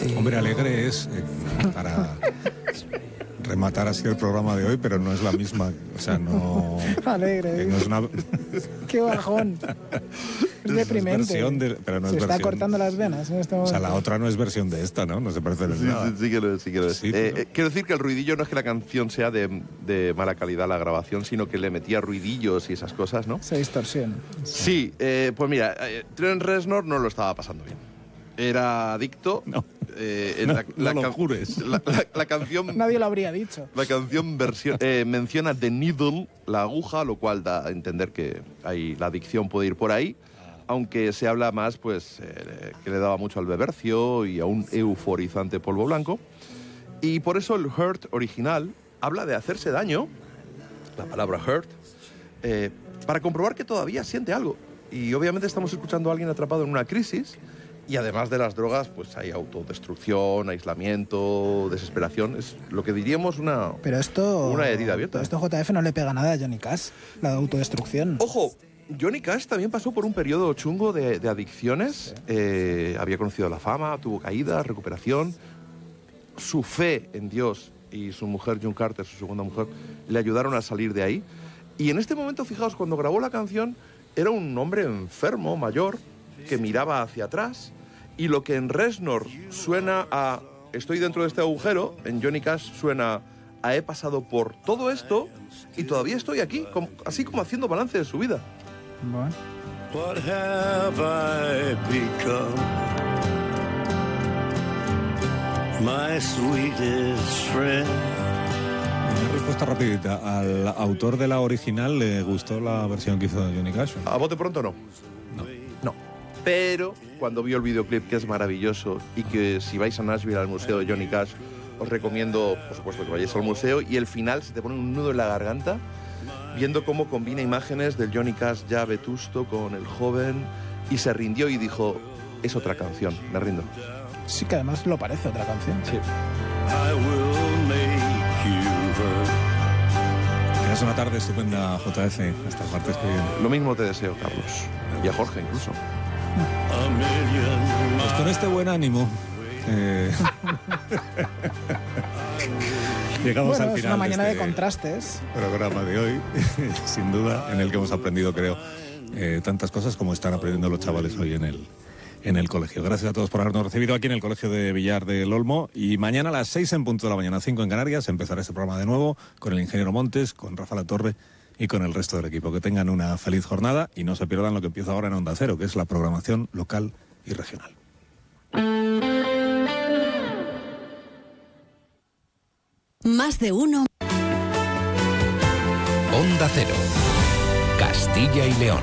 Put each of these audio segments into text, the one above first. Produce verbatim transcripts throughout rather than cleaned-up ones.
Hombre, alegre es eh, para rematar así el programa de hoy, pero no es la misma. O sea, no... Alegre. Eh, no es una... ¡Qué bajón! Es deprimente. Es versión de, pero no Se es está versión... cortando las venas en este momento. O sea, la otra no es versión de esta, ¿no? No se parece en Sí, nada. sí, sí que lo es, sí que lo es. Sí, Eh, pero- eh, quiero decir que el ruidillo no es que la canción sea de, de mala calidad la grabación, sino que le metía ruidillos y esas cosas, ¿no? Se distorsiona. Sí, eh, pues mira, eh, Trent Reznor no lo estaba pasando bien. Era adicto. No. Eh, en No, la, no la lo can- jures. La, la- la canción... Nadie lo habría dicho. La canción versión, eh, menciona The Needle, la aguja, lo cual da a entender que hay, la adicción puede ir por ahí, aunque se habla más pues eh, que le daba mucho al bebercio y a un euforizante polvo blanco. Y por eso el Hurt original habla de hacerse daño, la palabra Hurt, eh, para comprobar que todavía siente algo. Y obviamente estamos escuchando a alguien atrapado en una crisis. Y además de las drogas, pues hay autodestrucción, aislamiento, desesperación. Es lo que diríamos una, Pero esto... una herida abierta. Esto J F no le pega nada a Johnny Cash, la autodestrucción. Ojo, Johnny Cash también pasó por un periodo chungo de, de adicciones. Eh, había conocido la fama, tuvo caídas, recuperación. Su fe en Dios y su mujer, June Carter, su segunda mujer, le ayudaron a salir de ahí. Y en este momento, fijaos, cuando grabó la canción, era un hombre enfermo, mayor, que miraba hacia atrás. Y lo que en Reznor suena a estoy dentro de este agujero, en Johnny Cash suena a he pasado por todo esto y todavía estoy aquí, como- así como haciendo balance de su vida. Bueno. What have I become? My sweetest friend. Una respuesta rapidita. ¿Al autor de la original le gustó la versión que hizo de Johnny Cash? A bote pronto no. No. No. Pero cuando vio el videoclip, que es maravilloso, y que si vais a Nashville al museo de Johnny Cash, os recomiendo, por supuesto, que vayáis al museo, y el final se te pone un nudo en la garganta, viendo cómo combina imágenes del Johnny Cash ya vetusto con el joven, y se rindió y dijo, es otra canción, me rindo. Sí que además lo parece otra canción. Sí. I will make you hurt. Tienes una tarde estupenda, J F. Hasta el martes que viene. Lo mismo te deseo, Carlos. Y a Jorge incluso. A million Pues con este buen ánimo... eh, llegamos Bueno, al es final una mañana de, este contrastes. programa de hoy, sin duda, en el que hemos aprendido, creo, eh, tantas cosas como están aprendiendo los chavales hoy en el, en el colegio. Gracias a todos por habernos recibido aquí en el Colegio de Villar del Olmo. Y mañana a las seis en punto de la mañana, cinco en Canarias, empezará este programa de nuevo con el ingeniero Montes, con Rafa Latorre y con el resto del equipo. Que tengan una feliz jornada y no se pierdan lo que empieza ahora en Onda Cero, que es la programación local y regional. Más de uno. Onda Cero. Castilla y León.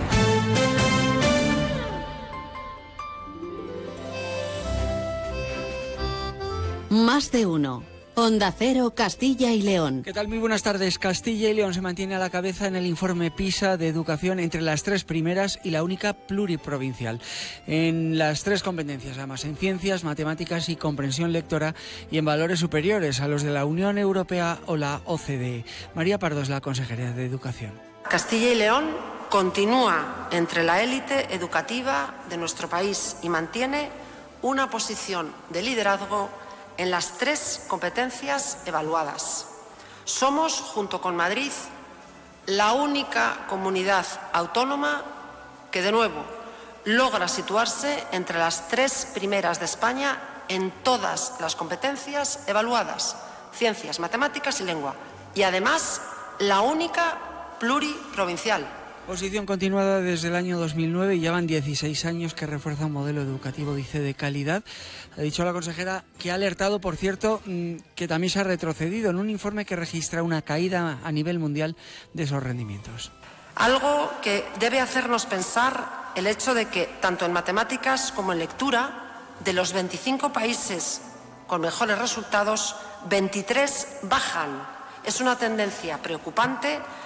Más de uno. Onda Cero, Castilla y León. ¿Qué tal? Muy buenas tardes. Castilla y León se mantiene a la cabeza en el informe PISA de educación entre las tres primeras y la única pluriprovincial. En las tres competencias, además, en ciencias, matemáticas y comprensión lectora, y en valores superiores a los de la Unión Europea o la O C D E. María Pardo es la consejera de Educación. Castilla y León continúa entre la élite educativa de nuestro país y mantiene una posición de liderazgo en las tres competencias evaluadas. Somos, junto con Madrid, la única comunidad autónoma que, de nuevo, logra situarse entre las tres primeras de España en todas las competencias evaluadas, ciencias, matemáticas y lengua, y además la única pluriprovincial. Posición continuada desde el año dos mil nueve y ya van dieciséis años que refuerza un modelo educativo, dice, de calidad. Ha dicho la consejera que ha alertado, por cierto, que también se ha retrocedido en un informe que registra una caída a nivel mundial de esos rendimientos. Algo que debe hacernos pensar el hecho de que, tanto en matemáticas como en lectura, de los veinticinco países con mejores resultados, veintitrés bajan. Es una tendencia preocupante